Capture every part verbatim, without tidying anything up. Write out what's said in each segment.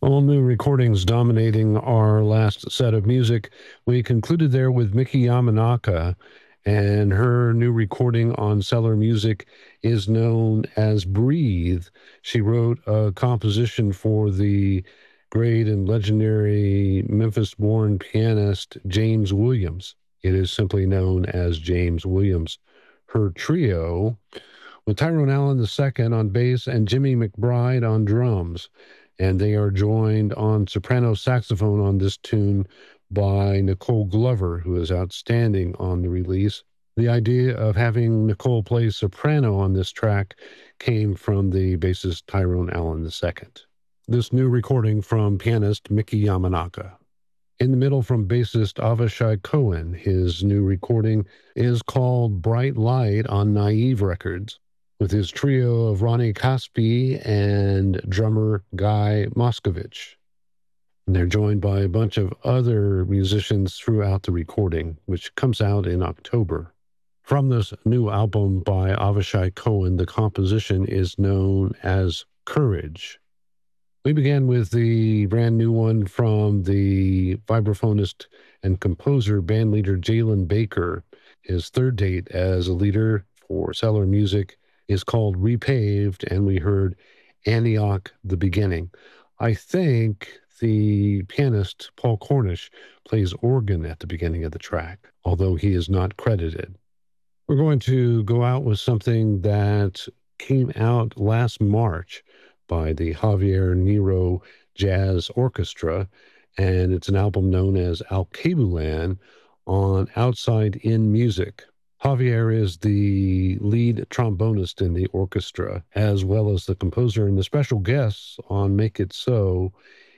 All new recordings dominating our last set of music. We concluded there with Miki Yamanaka, and her new recording on Cellar Music is known as Breathe. She wrote a composition for the great and legendary Memphis-born pianist James Williams. It is simply known as James Williams. Her trio, with Tyrone Allen the second on bass and Jimmy McBride on drums. And they are joined on soprano saxophone on this tune by Nicole Glover, who is outstanding on the release. The idea of having Nicole play soprano on this track came from the bassist Tyrone Allen the second. This new recording from pianist Miki Yamanaka. In the middle from bassist Avishai Cohen. His new recording is called Bright Light on Naive Records, with his trio of Ronnie Caspi and drummer Guy Moskovich. And they're joined by a bunch of other musicians throughout the recording, which comes out in October. From this new album by Avishai Cohen, the composition is known as Courage. We began with the brand new one from the vibraphonist and composer bandleader Jalen Baker. His third date as a leader for Cellar Music is called Repaved, and we heard Antioch the Beginning. I think the pianist Paul Cornish plays organ at the beginning of the track, although he is not credited. We're going to go out with something that came out last March by the Javier Nero Jazz Orchestra, and it's an album known as Alkebulan on Outside In Music. Javier is the lead trombonist in the orchestra, as well as the composer, and the special guests on Make It So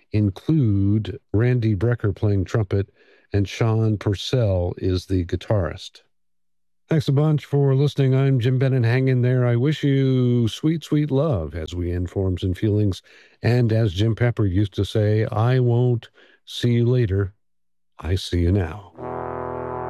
include Randy Brecker playing trumpet, and Sean Purcell is the guitarist. Thanks a bunch for listening. I'm Jim Bennett. Hang in there. I wish you sweet, sweet love as we end Forms and Feelings. And as Jim Pepper used to say, I won't see you later. I see you now.